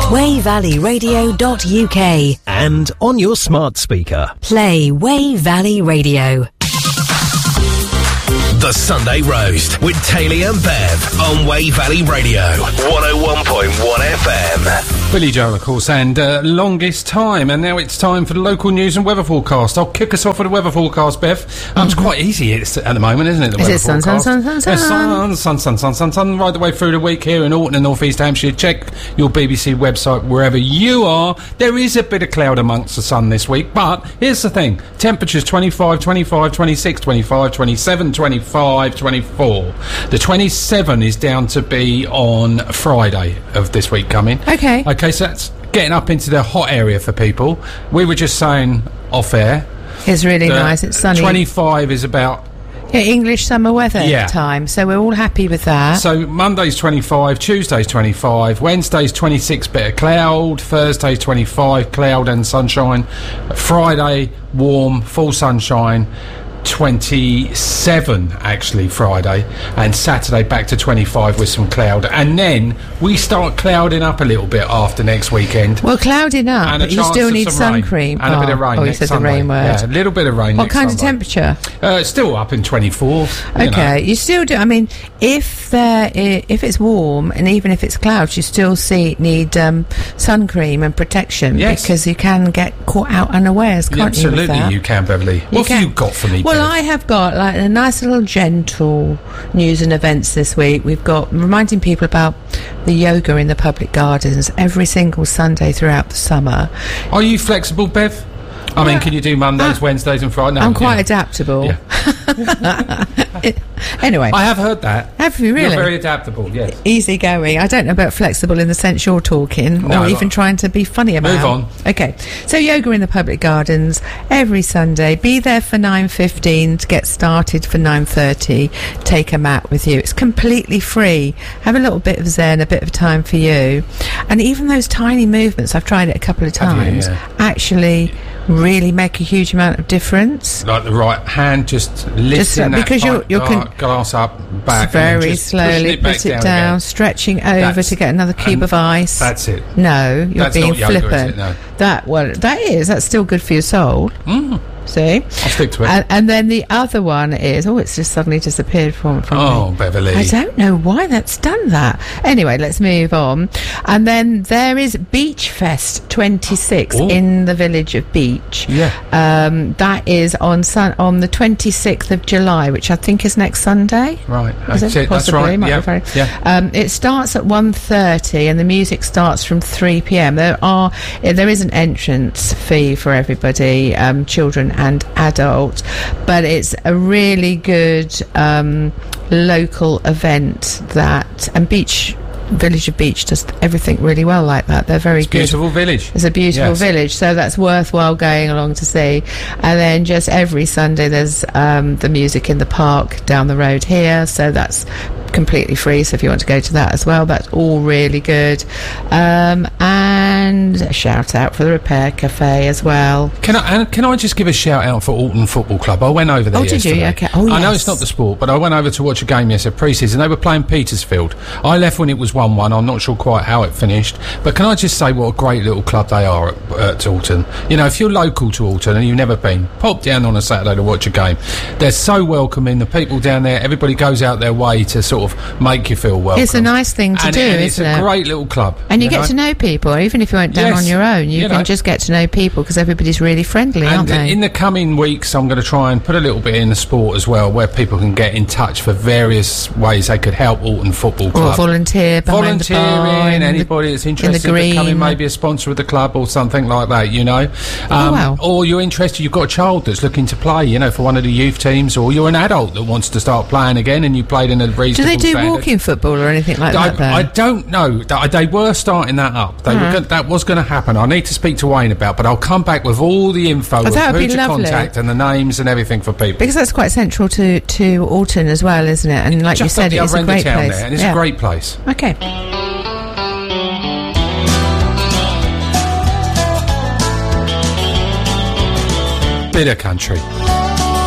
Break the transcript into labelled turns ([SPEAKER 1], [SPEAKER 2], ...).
[SPEAKER 1] wayvalleyradio.uk.
[SPEAKER 2] And on your smart speaker.
[SPEAKER 1] Play Way Valley Radio.
[SPEAKER 2] The Sunday Roast with Taylor and Bev on Way Valley Radio, 101.1 FM.
[SPEAKER 3] Billy Joel, of course, and longest time. And now it's time for the local news and weather forecast. I'll kick us off with the weather forecast, Bev. It's quite easy at the moment, isn't it? The weather forecast. Sun, right the way through the week here in Alton and North East Hampshire. Check your BBC website wherever you are. There is a bit of cloud amongst the sun this week, but here's the thing. Temperatures 25, 25, 26, 25, 27, 25, 24. The 27 is down to be on Friday of this week coming.
[SPEAKER 4] Okay,
[SPEAKER 3] so that's getting up into the hot area for people. We were just saying off air.
[SPEAKER 4] It's really nice. It's sunny.
[SPEAKER 3] 25 is about...
[SPEAKER 4] English summer weather time, so we're all happy with that.
[SPEAKER 3] So Monday's 25, Tuesday's 25, Wednesday's 26, bit of cloud, Thursday's 25, cloud and sunshine, Friday, warm, full sunshine, 27 actually Friday, and Saturday back to 25 with some cloud, and then we start clouding up a little bit after next weekend.
[SPEAKER 4] Well, clouding up,
[SPEAKER 3] and
[SPEAKER 4] but you still need sun cream
[SPEAKER 3] and a bit of rain.
[SPEAKER 4] You said Sunday. The rain word.
[SPEAKER 3] Yeah, a little bit of rain.
[SPEAKER 4] What kind of temperature?
[SPEAKER 3] Still up in 24.
[SPEAKER 4] Okay, you still do. I mean, if it's warm and even if it's clouds, you still need sun cream and protection, because you can get caught out unawares, can't you?
[SPEAKER 3] Absolutely, you can, Beverly. What have you got for me?
[SPEAKER 4] Well, I have got like a nice little gentle news and events this week. We've got reminding people about the yoga in the public gardens every single Sunday throughout the summer.
[SPEAKER 3] Are you flexible, Bev? I mean, can you do Mondays, Wednesdays and Fridays? No,
[SPEAKER 4] I'm quite adaptable.
[SPEAKER 3] Yeah.
[SPEAKER 4] Anyway.
[SPEAKER 3] I have heard that.
[SPEAKER 4] Have you really?
[SPEAKER 3] You're very adaptable, yes.
[SPEAKER 4] Easy going. I don't know about flexible in the sense you're talking, or even trying to be funny about.
[SPEAKER 3] Move on.
[SPEAKER 4] Okay. So yoga in the public gardens every Sunday. Be there for 9:15 to get started for 9:30. Take a mat with you. It's completely free. Have a little bit of zen, a bit of time for you. And even those tiny movements, I've tried it a couple of times, actually really make a huge amount of difference.
[SPEAKER 3] Like the right hand, just lifting that
[SPEAKER 4] because you're
[SPEAKER 3] glass up, back,
[SPEAKER 4] very
[SPEAKER 3] and just
[SPEAKER 4] slowly put it down, again. Stretching over to get another cube of ice.
[SPEAKER 3] That's it.
[SPEAKER 4] No, you're being flippant.
[SPEAKER 3] Yoga, is it? No.
[SPEAKER 4] That's still good for your soul. See?
[SPEAKER 3] I'll stick to it.
[SPEAKER 4] And then the other one is... Oh, it's just suddenly disappeared from me.
[SPEAKER 3] Oh, Beverly.
[SPEAKER 4] I don't know why that's done that. Anyway, let's move on. And then there is Beach Fest 26 in the village of Beach.
[SPEAKER 3] Yeah.
[SPEAKER 4] That is on the 26th of July, which I think is next Sunday.
[SPEAKER 3] Right.
[SPEAKER 4] Possibly.
[SPEAKER 3] That's right.
[SPEAKER 4] Yeah. It starts at 1:30 and the music starts from 3 p.m. There is an entrance fee for everybody, children and adult, but it's a really good local event and Village of Beach does everything really well like that. They're very good.
[SPEAKER 3] Beautiful village.
[SPEAKER 4] It's a beautiful village, so that's worthwhile going along to see. And then just every Sunday there's the music in the park down the road here, so that's completely free. So if you want to go to that as well, that's all really good. And a shout out for the Repair Cafe as well.
[SPEAKER 3] Can I just give a shout out for Alton Football Club? I went over there yesterday.
[SPEAKER 4] Did you? Okay. Oh, yes.
[SPEAKER 3] I know it's not the sport, but I went over to watch a game yesterday, pre-season. They were playing Petersfield. I left when it was 1-1. I'm not sure quite how it finished, but can I just say what a great little club they are at Alton. You know, if you're local to Alton and you've never been, pop down on a Saturday to watch a game. They're so welcoming. The people down there, everybody goes out their way to sort of make you feel welcome.
[SPEAKER 4] It's a nice thing to do,
[SPEAKER 3] isn't it?
[SPEAKER 4] It's
[SPEAKER 3] a great little club.
[SPEAKER 4] And you get to know people, even if you went down on your own. You can just get to know people because everybody's really friendly, aren't they?
[SPEAKER 3] In the coming weeks, I'm going to try and put a little bit in the sport as well, where people can get in touch for various ways they could help Alton Football Club.
[SPEAKER 4] Or volunteer behind the bar.
[SPEAKER 3] Anybody that's interested in becoming maybe a sponsor of the club or something like that, you know. Or you're interested, you've got a child that's looking to play, you know, for one of the youth teams, or you're an adult that wants to start playing again and you played in a reasonable
[SPEAKER 4] Do they do
[SPEAKER 3] standard.
[SPEAKER 4] walking football or anything like that, though?
[SPEAKER 3] I don't know. They were starting that up. That was going to happen. I need to speak to Wayne about, but I'll come back with all the info of who to contact and the names and everything for people.
[SPEAKER 4] Because that's quite central to Alton as well, isn't it? And like you said, it's a great place.
[SPEAKER 3] There, and it's a great place.
[SPEAKER 4] Okay.
[SPEAKER 3] Bit of country.